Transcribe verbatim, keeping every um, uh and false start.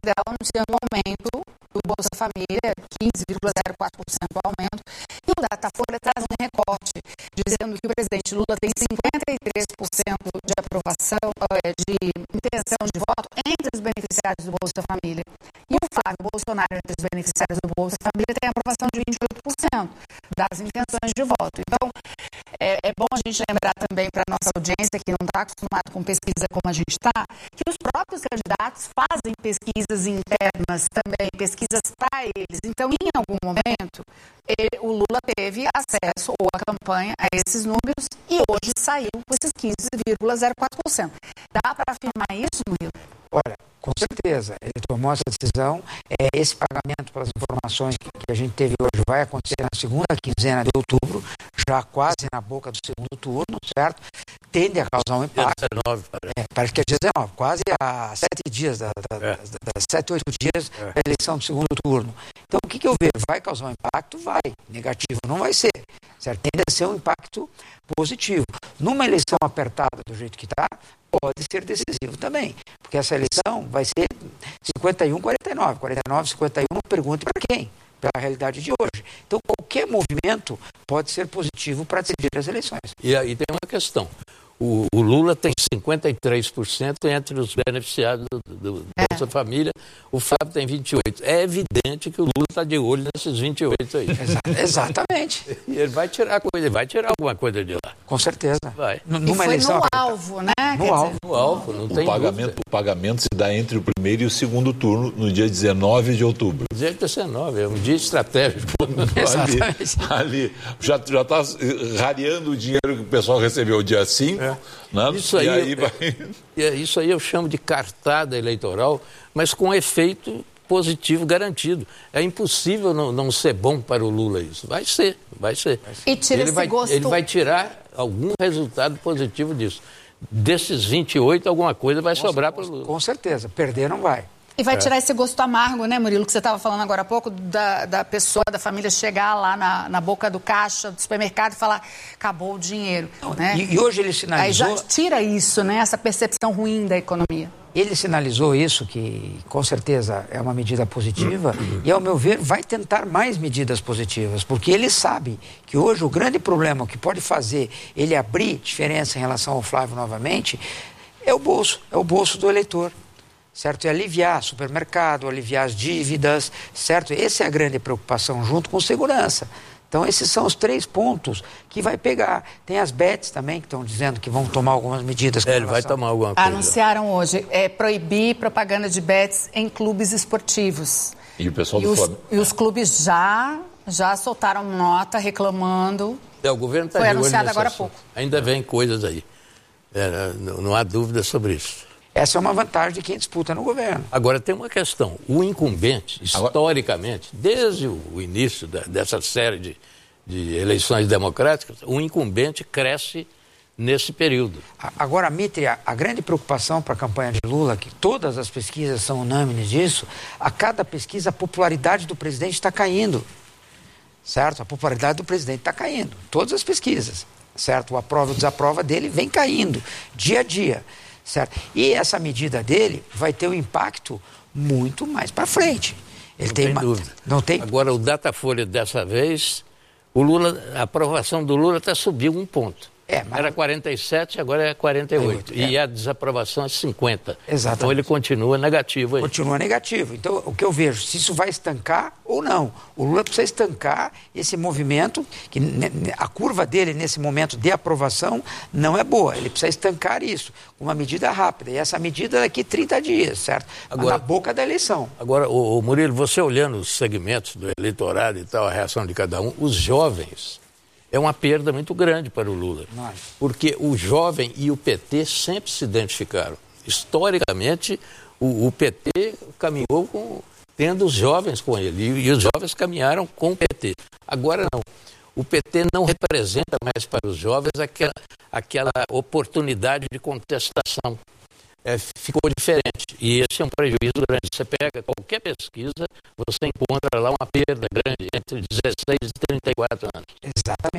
dela anunciando um aumento do Bolsa Família, quinze vírgula zero quatro por cento do aumento, e o Datafolha traz um recorte, dizendo que o presidente Lula tem cinquenta e três por cento de aprovação, de intenção de voto entre os beneficiários do Bolsa Família. E o Flávio Bolsonaro, entre os beneficiários do Bolsa Família, tem aprovação de vinte e oito por cento das intenções de voto. Então, é, é bom a gente lembrar também para a nossa audiência, que não está acostumado com pesquisa como a gente está, que os próprios candidatos fazem pesquisas internas também, pesquisas para eles. Então, em algum momento, ele, o Lula teve acesso, ou a campanha, a esses números, e hoje saiu com esses quinze vírgula zero quatro por cento. Dá para afirmar isso, Murilo? Olha, com certeza, ele tomou essa decisão. É, esse pagamento, pelas informações que, que a gente teve hoje, vai acontecer na segunda quinzena de outubro, já quase na boca do segundo turno, certo? Tende a causar um impacto. dezenove, parece. É, parece que é dezenove, quase há sete dias, da, da, é. das, das sete, oito dias é. da eleição do segundo turno. Então, o que, que eu vejo? Vai causar um impacto? Vai. Negativo não vai ser, certo? Tende a ser um impacto positivo. Numa eleição apertada do jeito que está, pode ser decisivo também, porque essa eleição vai ser cinquenta e um a quarenta e nove, quarenta e nove a cinquenta e um, não pergunte para quem, pela realidade de hoje. Então, qualquer movimento pode ser positivo para decidir as eleições. E aí tem uma questão. O, o Lula tem cinquenta e três por cento entre os beneficiados do, do é. Bolsa Família, o Flávio tem vinte e oito por cento. É evidente que o Lula está de olho nesses vinte e oito por cento aí. Exa- exatamente. E ele vai tirar coisa, vai tirar alguma coisa de lá. Com certeza. Vai. N- E numa foi eleição no apertada. alvo, né? No Quer alvo. dizer, No alvo, não O tem pagamento, dúvida. o pagamento se dá entre o primeiro e o segundo turno, no dia dezenove de outubro. Dia dezenove, é um dia estratégico. Exatamente. Ali, ali já está rareando o dinheiro que o pessoal recebeu dia cinco, É. né? Isso aí, e aí é- vai... é, isso aí eu chamo de cartada eleitoral, mas com efeito positivo garantido. É impossível não, não ser bom para o Lula isso. Vai ser, vai ser. E tira ele esse vai, gosto- Ele vai tirar algum resultado positivo disso. Desses vinte e oito, alguma coisa vai sobrar para o Lula. Com certeza. Perder não vai. E vai tirar esse gosto amargo, né, Murilo, que você estava falando agora há pouco, da, da pessoa, da família chegar lá na, na boca do caixa do supermercado e falar, acabou o dinheiro, né? E, e hoje ele Aí sinalizou... já tira isso, né, essa percepção ruim da economia. Ele sinalizou isso, que com certeza é uma medida positiva, e ao meu ver vai tentar mais medidas positivas, porque ele sabe que hoje o grande problema que pode fazer ele abrir diferença em relação ao Flávio novamente é o bolso, é o bolso do eleitor, certo? E aliviar supermercado, aliviar as dívidas, certo? Essa é a grande preocupação, junto com segurança. Então, esses são os três pontos que vai pegar. Tem as bets também, que estão dizendo que vão tomar algumas medidas. É, ele vai relação... tomar alguma coisa. Anunciaram hoje é, proibir propaganda de bets em clubes esportivos. E o pessoal E do os, Flamengo... e os clubes já, já soltaram nota reclamando. É, o governo está Foi de olho anunciado nesse agora há assunto. pouco. Ainda vem coisas aí. É, não, não há dúvida sobre isso. Essa é uma vantagem de quem disputa no governo. Agora, tem uma questão. O incumbente, historicamente, desde o início da, dessa série de, de eleições democráticas, o incumbente cresce nesse período. Agora, Mitre, a, a grande preocupação para a campanha de Lula, que todas as pesquisas são unânimes disso, a cada pesquisa a popularidade do presidente está caindo, certo? A popularidade do presidente está caindo, todas as pesquisas, certo? O aprova e o desaprova dele vem caindo, dia a dia, certo? E essa medida dele vai ter um impacto muito mais para frente. Ele Não tem, tem uma... dúvida. Não tem... Agora, o Datafolha dessa vez, o Lula, a aprovação do Lula até subiu um ponto. É, mas... Era quarenta e sete, agora é quarenta e oito. E a desaprovação é cinquenta. Exatamente. Então ele continua negativo aí. Continua negativo. Então, o que eu vejo, se isso vai estancar ou não. O Lula precisa estancar esse movimento, que a curva dele nesse momento de aprovação não é boa. Ele precisa estancar isso com uma medida rápida. E essa medida daqui trinta dias, certo? Agora, na boca da eleição. Agora, o, o Murilo, você olhando os segmentos do eleitorado e tal, a reação de cada um, os jovens... É uma perda muito grande para o Lula, Nossa. Porque o jovem e o P T sempre se identificaram. Historicamente, o, o P T caminhou com, tendo os jovens com ele, e, e os jovens caminharam com o P T. Agora não. O P T não representa mais para os jovens aquela, aquela oportunidade de contestação. É, ficou diferente. E esse é um prejuízo grande. Você pega qualquer pesquisa, você encontra lá uma perda grande entre dezesseis e trinta e quatro anos. Exatamente.